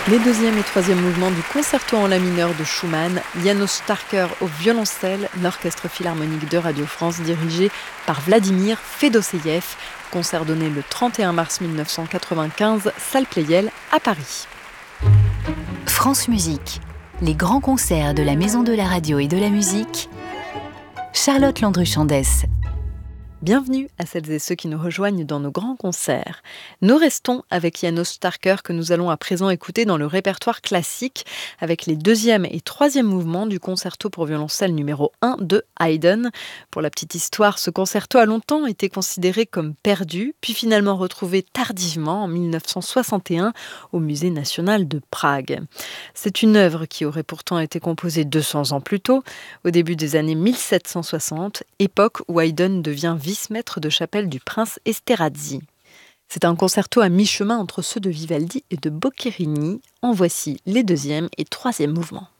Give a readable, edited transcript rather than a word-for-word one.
Les deuxième et troisième mouvements du concerto en la mineur de Schumann, János Starker au violoncelle, l'Orchestre Philharmonique de Radio France dirigé par Vladimir Fedoseïev, concert donné le 31 mars 1995, salle Pleyel à Paris. France Musique, les grands concerts de la Maison de la Radio et de la Musique, Charlotte Landru-Chandès. Bienvenue à celles et ceux qui nous rejoignent dans nos grands concerts. Nous restons avec János Starker que nous allons à présent écouter dans le répertoire classique avec les deuxième et troisième mouvements du concerto pour violoncelle numéro 1 de Haydn. Pour la petite histoire, ce concerto a longtemps été considéré comme perdu, puis finalement retrouvé tardivement en 1961 au Musée national de Prague. C'est une œuvre qui aurait pourtant été composée 200 ans plus tôt, au début des années 1760, époque où Haydn devient vice-maître de chapelle du prince Esterházy. C'est un concerto à mi-chemin entre ceux de Vivaldi et de Boccherini. En voici les deuxième et troisième mouvements.